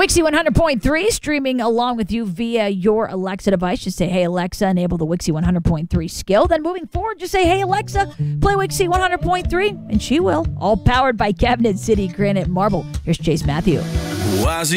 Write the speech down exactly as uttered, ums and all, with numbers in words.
Wixie one hundred point three streaming along with you via your Alexa device. Just say, hey, Alexa, enable the Wixie one hundred point three skill. Then moving forward, just say, hey, Alexa, play Wixie one hundred point three, and she will. All powered by Cabinet City Granite Marble. Here's Chase Matthew.